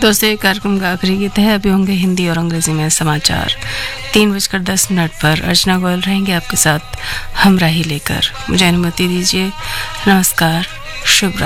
दोस्तों, ये कार्यक्रम का आखिरी गीत है। अभी होंगे हिंदी और अंग्रेजी में समाचार। 3:10 पर अर्चना गोयल रहेंगे आपके साथ हमराही लेकर। मुझे अनुमति दीजिए। नमस्कार, शुभ रात्रि।